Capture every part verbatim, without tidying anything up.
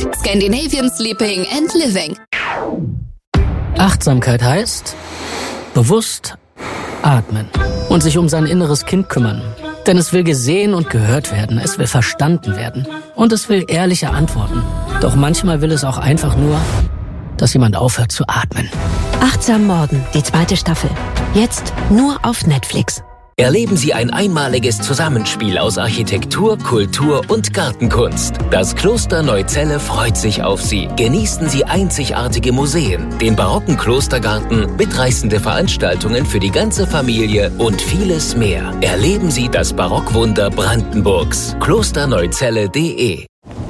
Scandinavian Sleeping and Living. Achtsamkeit heißt bewusst atmen und sich um sein inneres Kind kümmern. Denn es will gesehen und gehört werden, es will verstanden werden und es will ehrliche Antworten. Doch manchmal will es auch einfach nur, dass jemand aufhört zu atmen. Achtsam Morden, die zweite Staffel. Jetzt nur auf Netflix. Erleben Sie ein einmaliges Zusammenspiel aus Architektur, Kultur und Gartenkunst. Das Kloster Neuzelle freut sich auf Sie. Genießen Sie einzigartige Museen, den barocken Klostergarten, mitreißende Veranstaltungen für die ganze Familie und vieles mehr. Erleben Sie das Barockwunder Brandenburgs. klosterneuzelle punkt de.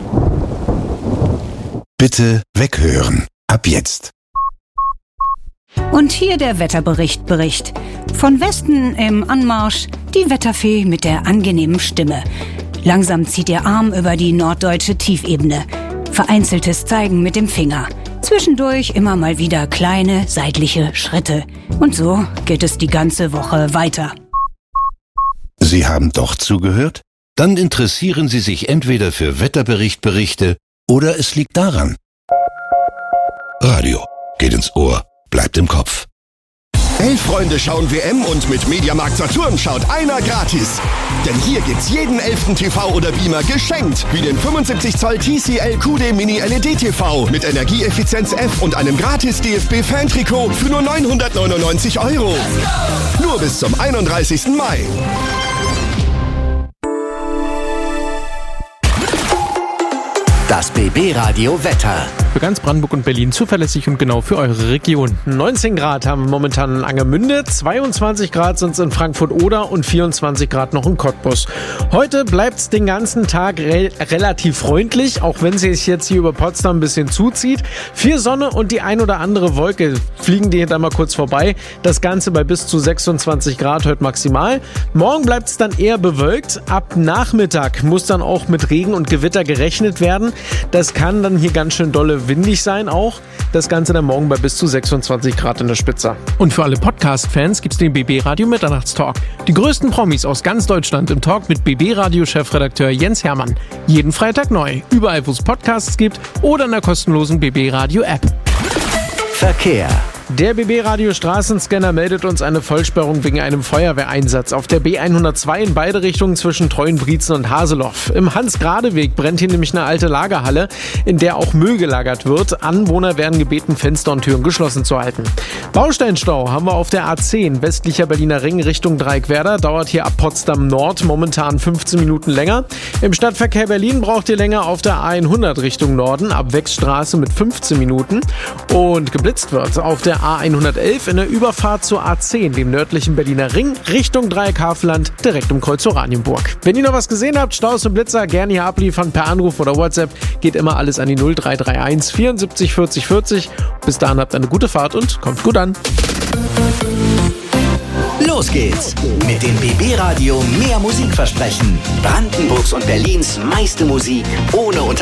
Bitte weghören. Ab jetzt. Und hier der Wetterbericht Bericht. Von Westen im Anmarsch die Wetterfee mit der angenehmen Stimme. Langsam zieht ihr Arm über die norddeutsche Tiefebene. Vereinzeltes Zeigen mit dem Finger. Zwischendurch immer mal wieder kleine seitliche Schritte. Und so geht es die ganze Woche weiter. Sie haben doch zugehört? Dann interessieren Sie sich entweder für Wetterberichtberichte oder es liegt daran. Radio geht ins Ohr, bleibt im Kopf. Elf Freunde schauen W M und mit Mediamarkt Saturn schaut einer gratis. Denn hier gibt's jeden elften T V oder Beamer geschenkt. Wie den fünfundsiebzig Zoll T C L Q D Mini L E D T V mit Energieeffizienz F und einem gratis D F B-Fan-Trikot für nur neunhundertneunundneunzig Euro. Nur bis zum einunddreißigsten Mai. Das B B-Radio Wetter. Für ganz Brandenburg und Berlin zuverlässig und genau für eure Region. neunzehn Grad haben wir momentan in Angermünde, zweiundzwanzig Grad sind es in Frankfurt-Oder und vierundzwanzig Grad noch in Cottbus. Heute bleibt es den ganzen Tag re- relativ freundlich, auch wenn es sich jetzt hier über Potsdam ein bisschen zuzieht. Viel Sonne und die ein oder andere Wolke fliegen dir da mal kurz vorbei. Das Ganze bei bis zu sechsundzwanzig Grad heute maximal. Morgen bleibt es dann eher bewölkt. Ab Nachmittag muss dann auch mit Regen und Gewitter gerechnet werden. Das kann dann hier ganz schön dolle windig sein auch. Das Ganze dann morgen bei bis zu sechsundzwanzig Grad in der Spitze. Und für alle Podcast-Fans gibt's den B B-Radio Mitternachtstalk. Die größten Promis aus ganz Deutschland im Talk mit B B-Radio-Chefredakteur Jens Hermann. Jeden Freitag neu. Überall, wo es Podcasts gibt oder in der kostenlosen B B-Radio-App. Verkehr. Der B B-Radio Straßenscanner meldet uns eine Vollsperrung wegen einem Feuerwehreinsatz auf der B hundertzwei in beide Richtungen zwischen Treuenbrietzen und Haseloff. Im Hans-Grade-Weg brennt hier nämlich eine alte Lagerhalle, in der auch Müll gelagert wird. Anwohner werden gebeten, Fenster und Türen geschlossen zu halten. Bausteinstau haben wir auf der A zehn, westlicher Berliner Ring Richtung Dreieckwerder. Dauert hier ab Potsdam Nord momentan fünfzehn Minuten länger. Im Stadtverkehr Berlin braucht ihr länger auf der A hundert Richtung Norden, ab Wechsstraße mit fünfzehn Minuten. Und geblitzt wird auf der A hundertelf in der Überfahrt zur A zehn, dem nördlichen Berliner Ring, Richtung Dreieck-Havelland, direkt um Kreuz Oranienburg. Wenn ihr noch was gesehen habt, Staus und Blitzer, gerne hier abliefern per Anruf oder WhatsApp. Geht immer alles an die null drei drei eins vierundsiebzig vierzig vierzig. Bis dahin habt eine gute Fahrt und kommt gut an. Los geht's mit dem B B-Radio mehr Musik versprechen. Brandenburgs und Berlins meiste Musik ohne Unter